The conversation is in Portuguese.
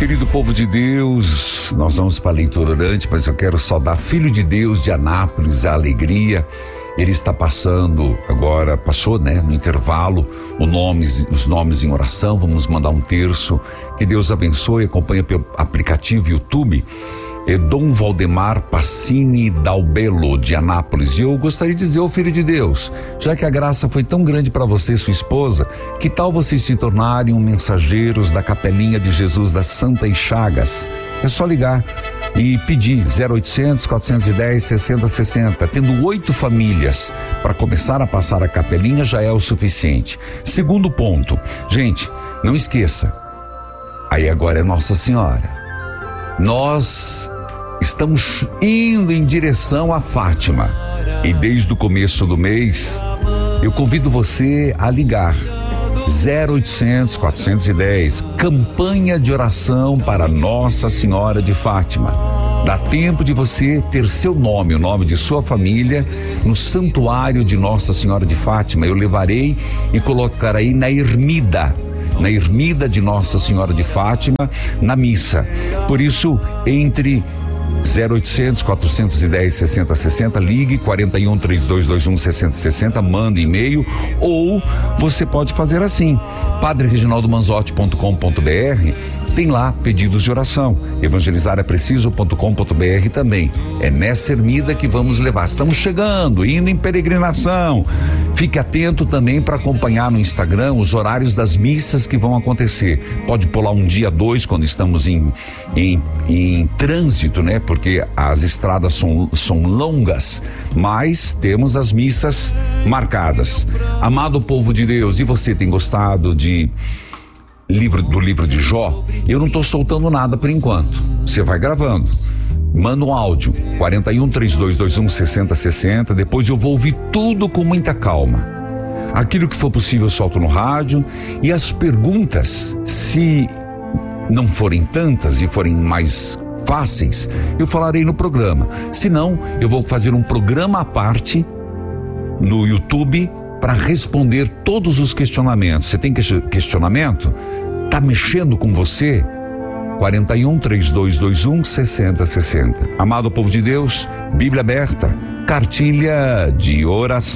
Querido povo de Deus, nós vamos para a leitura orante, mas eu quero saudar Filho de Deus de Anápolis, a alegria. Ele está passando agora, passou, no intervalo, os nomes em oração. Vamos mandar um terço. Que Deus abençoe. Acompanha pelo aplicativo YouTube. Dom Valdemar Passini Dalbello de Anápolis. E eu gostaria de dizer, Filho de Deus, já que a graça foi tão grande para você e sua esposa, que tal vocês se tornarem mensageiros da Capelinha de Jesus das Santas Chagas? É só ligar e pedir 0800 410 6060. Tendo 8 famílias para começar a passar a capelinha já é o suficiente. Segundo ponto, gente, não esqueça, aí agora é Nossa Senhora. Nós estamos indo em direção a Fátima e desde o começo do mês eu convido você a ligar 0800 410, campanha de oração para Nossa Senhora de Fátima. Dá tempo de você ter seu nome, o nome de sua família, no santuário de Nossa Senhora de Fátima. Eu levarei e colocarei na ermida de Nossa Senhora de Fátima, na missa. Por isso, entre 0800 410 6060, ligue 41 3221 6060, manda e-mail, ou você pode fazer assim, padrereginaldomanzotti.com.br, tem lá pedidos de oração, evangelizarapreciso.com.br também. É nessa ermida que vamos levar. Estamos chegando, indo em peregrinação. Fique atento também para acompanhar no Instagram os horários das missas que vão acontecer. Pode pular um dia, 2, quando estamos em trânsito, porque as estradas são longas, mas temos as missas marcadas. Amado povo de Deus, e você tem gostado do livro de Jó? Eu não estou soltando nada por enquanto. Você vai gravando, manda um áudio 41 3221 6060. Depois eu vou ouvir tudo com muita calma. Aquilo que for possível eu solto no rádio, e as perguntas, se não forem tantas e forem mais fáceis, eu falarei no programa. Se não, eu vou fazer um programa à parte no YouTube para responder todos os questionamentos. Você tem questionamento? Tá mexendo com você? 41 3221 6060. Amado povo de Deus, Bíblia aberta, cartilha de oração.